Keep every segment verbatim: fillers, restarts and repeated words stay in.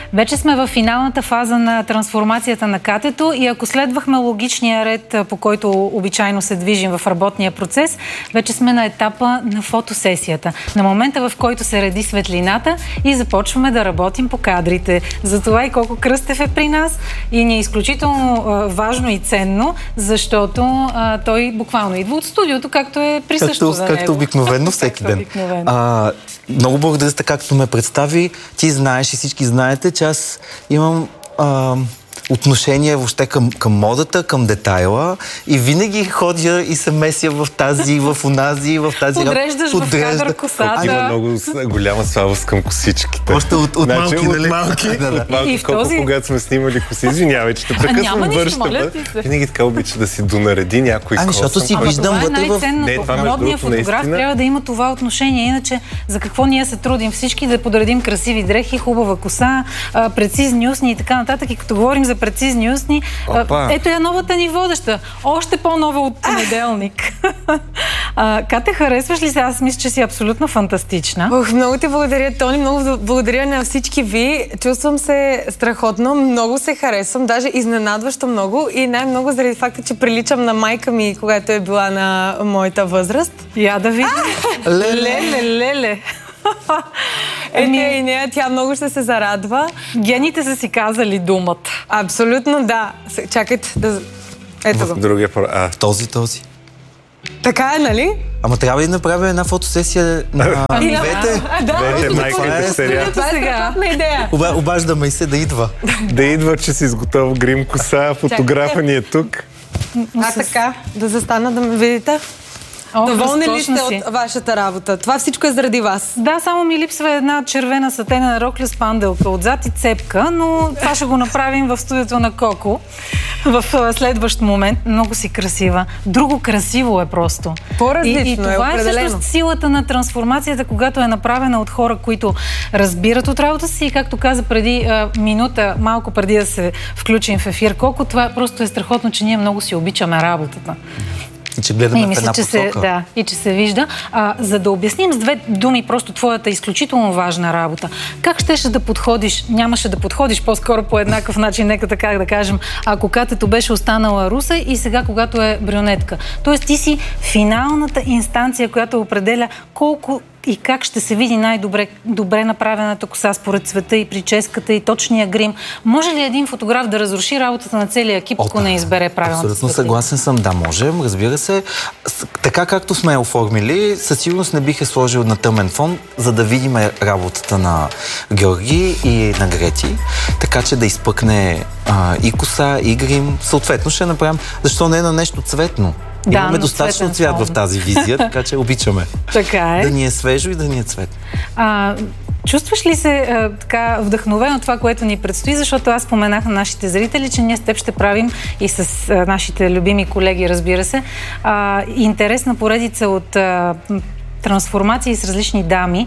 Вече сме в финалната фаза на трансформацията на катето и ако следвахме логичния ред, по който обичайно се движим в работния процес, вече сме на етапа на фотосесията. На момента, в който се реди светлината и започваме да работим по кадрите. Затова и Коко Кръстев е при нас и ни е изключително а, важно и ценно, защото а, той буквално идва от студиото, както е присъщо както, за него. Както обикновено всеки ден. Обикновено. А, много благодаря, както ме представи. Ти знаеш и всички знаете, че аз имам а, отношение въобще към, към модата, към детайла и винаги ходя и се меся в тази, в онази, в тази... Подреждаш в кадър косата. Има много голяма слабост към косичките. Още от, от значи, малки, от малки, да, да. от малки, колко този... когато сме снимали коси, извинявай, че те прекъсвам вършата. Винаги така обича да си донареди някой ами, косъм. защото си Ама виждам това е вътре в... най-ценното. Модният фотограф наистина трябва да има това отношение. Иначе за какво ние се трудим всички да подредим красиви дрехи, хубава коса, прецизни устни и така нататък. И като говорим за прецизни устни, Опа. ето е новата ни водеща. Още по-нова от понеделник. Кате, харесваш ли се? Аз мисля, че си абсолютно фантастична. Ох, много ти благодаря, Тони. Много благодаря на всички ви. Чувствам се страхотно. Много се харесвам. Даже изненадващо много. И най-много заради факта, че приличам на майка ми, когато е била на моята възраст. Я да видим. Леле, леле. Ето и нея, тя много ще се зарадва. Гените са си казали думата. Абсолютно, да. Чакайте да... Ето го. Другия пар... а. Този, този. Така е, нали? Ама трябва ли да направя една фотосесия на Ами, двете? А, да. Двете майка и дъщеря. Това е страхотна идея. Оба, обаждаме и се да идва. Да идва, че си с готов грим коса, фотографа ни е тук. А, така. Да застана да ме видите. О, доволни ли разкошна сте си от вашата работа? Това всичко е заради вас. Да, само ми липсва една червена сатена рокля с панделка отзад и цепка, но това ще го направим в студиото на Коко в следващ момент. Много си красива. Друго красиво е просто. По-различно и, и това е, е всъщност силата на трансформацията, когато е направена от хора, които разбират от работа си и както каза преди а, минута, малко преди да се включим в ефир Коко, това просто е страхотно, че ние много си обичаме работата. И че гледаме и в мисля, една че посока. се, да, и че се вижда. А, за да обясним с две думи просто твоята изключително важна работа. Как щеше да подходиш, нямаше да подходиш по-скоро по еднакъв начин, нека така да кажем, ако катето беше останала руса и сега, когато е брюнетка. Тоест ти си финалната инстанция, която определя колко и как ще се види най-добре добре направената коса според цвета и прическата и точния грим. Може ли един фотограф да разруши работата на целия екип, ако не избере правилната Абсолютно светлина? съгласен съм. Да, можем. Разбира се. Така както сме я оформили, със сигурност не бих е сложил на тъмен фон, за да видим работата на Георги и на Грети. Така че да изпъкне а, и коса, и грим. Съответно ще направим. Защо не на нещо цветно? Да, имаме достатъчно цвят фон в тази визия, така че обичаме. Така е. Да ни е свежо и да ни е цветно. А, чувстваш ли се а, така вдъхновено това, което ни предстои, защото аз споменах на нашите зрители, че ние с теб ще правим и с а, нашите любими колеги, разбира се, а, интересна поредица от а, трансформации с различни дами.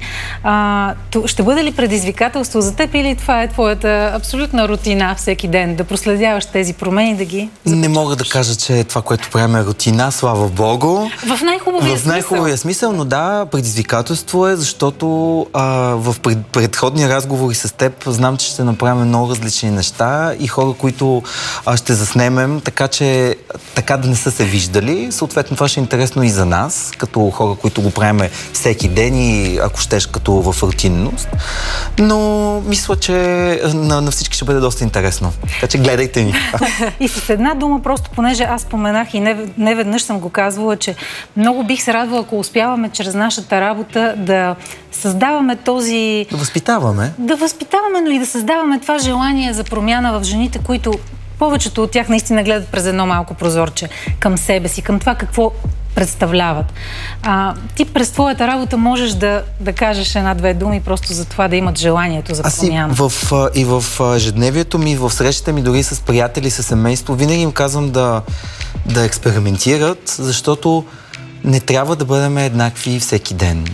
А, то, ще бъде ли предизвикателство за теб или това е твоята абсолютна рутина всеки ден? Да проследяваш тези промени, да ги започваш? Не мога да кажа, че това, което правим е рутина, слава Богу. В най-хубавия В най-хубавия смисъл, но да, предизвикателство е, защото а, в пред, предходни разговори с теб знам, че ще направим много различни неща и хора, които а, ще заснемем, така че така да не са се виждали. Съответно, това ще е интересно и за нас, като хора, които го правим всеки ден и ако щеш като в рутинност. Но мисля, че на, на всички ще бъде доста интересно. Така че гледайте ни. И с една дума, просто понеже аз споменах и не, не веднъж съм го казвала, че много бих се радвала, ако успяваме чрез нашата работа да създаваме този... Да възпитаваме. Да възпитаваме, но и да създаваме това желание за промяна в жените, които повечето от тях наистина гледат през едно малко прозорче към себе си, към това какво представляват. А, ти през твоята работа можеш да, да кажеш една-две думи просто за това да имат желанието за промяна. Аз и в, и в ежедневието ми, в срещите ми, дори с приятели, с семейство, винаги им казвам да, да експериментират, защото не трябва да бъдем еднакви всеки ден.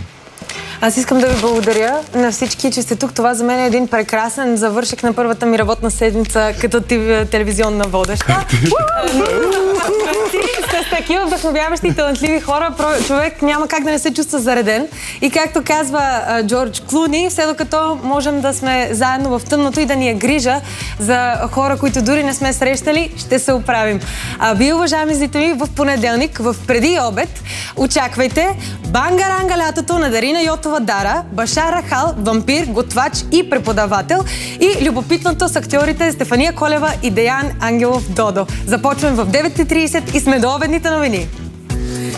Аз искам да ви благодаря на всички, че сте тук. Това за мен е един прекрасен завършек на първата ми работна седмица като телевизионна водеща. С С такива вдъхновяващи и талантливи хора човек няма как да не се чувства зареден. И както казва а, Джордж Клуни, все докато можем да сме заедно в тъмното и да ни е грижа за хора, които дори не сме срещали, ще се оправим. А вие, уважаеми зрители, в понеделник, в преди обед, очаквайте Бангаранга лятото на Дарина Йотова Дара, Башар Рахал, вампир, готвач и преподавател, и любопитното с актьорите Стефания Колева и Деян Ангелов Додо. Започваме в девет и трийсет и сме до обедните новини.